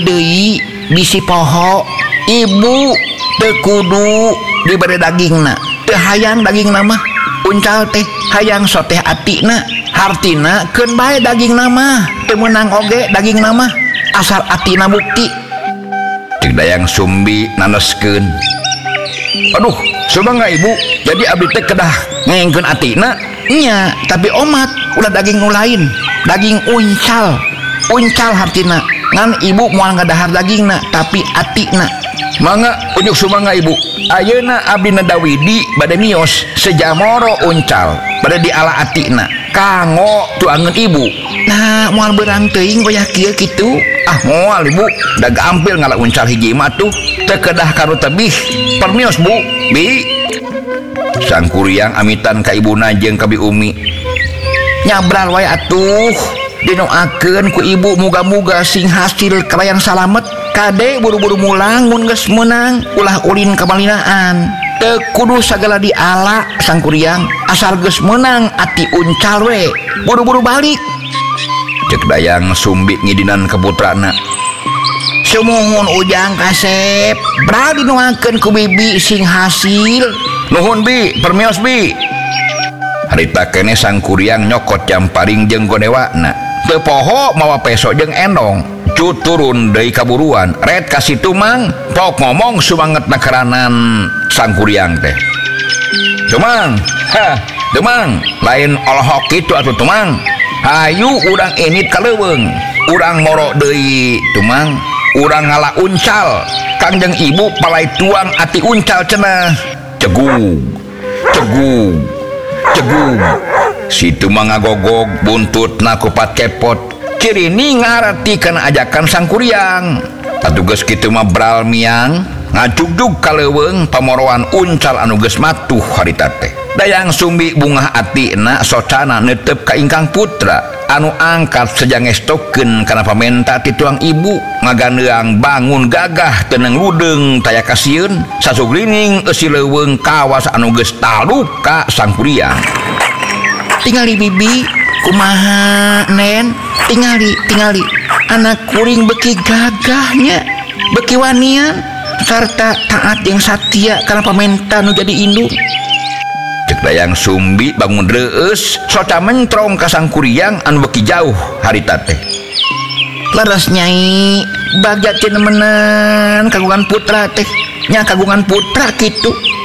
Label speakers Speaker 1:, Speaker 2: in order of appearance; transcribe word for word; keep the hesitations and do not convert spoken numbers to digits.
Speaker 1: Deui bisi poho ibu teu kudu diberi dagingna, teu hayang daging nama uncal teh hayang soteh atina hartina keun bae daging nama teu meunang oge daging nama asal atina bukti. Cek dayang Sumbi naneskeun, aduh coba nggak ibu, jadi abdi teh kedah ngengkeun atina nya, tapi omat ulah daging nu lain, daging uncal uncal hartina ngan ibu moal ngadahar dagingna tapi atina. Mangga unjuk sumangga ibu, ayeuna abdi nadawidi bade mios sejamoro uncal bade diala atina kanggo tuangeun ibu. Nah moal beurang teuing goyah kieu kitu, ah moal ibu da gampil ngala uncal hiji mah tuh teu kedah karo tebih permios bu bi. Sang Kuryang amitan ka ibuna jeung ka Bi Umi, nyabral wae atuh dinoakeun ku ibu muga-muga sing hasil kalayan salamet kade buru-buru mulang mun geus meunang ulah ulin kamalinaan teu kudu sagala diala. Sang Kuryang asal geus meunang ati uncal we buru-buru balik. Cek dayang Sumbi ngidinan ka putrana, sumuhun ujang kasep bra dinoakeun ku bibi sing hasil. Nuhun bi, permios bi. Harita kene Sang Kuryang nyokot Jamparing jeung godewana teu poho mawa peso jeung endong cuturun deui kaburuan red ka situ mang pok ngomong sumangetna keranan Sang Kuryang teh. Tumang, ha, tumang, lain olohok kitu atuh tumang. Hayu urang enit ka leuweung, urang moro deui tumang, urang ngala uncal. Kangjeng ibu palai tuang ati uncal cenah. Cegug, cegug, cegug. Situ mah ngagogog buntutna kupat kepot. Cirini ngaratikeun ajakan Sang Kuryang. Atuh geus kitu mah bral miang ngajugjug ka leuweung pamoroan uncal anu geus matuh harita teh. Dayang Sumbi bungah atina socana neuteup ka ingkang putra anu angkat sejangestokeun kana pamenta ti tuang ibu ngaganeang bangun gagah teneng ludeng taya kasieun sasugrining eusi leuweung kawas anu geus taluk ka Sang Kuryang. Tingali bibi kumaha nen, tingali tingali anak kuring beki gagahnya beki wanian sarta taat yang satya kana pamenta nu jadi indung. Cek dayang Sumbi bangun reueus soca mentrong ka Sang Kuryang anu beki jauh harita teh. Leres nyai bagja teu nemenan kagungan putra teh nya kagungan putra kitu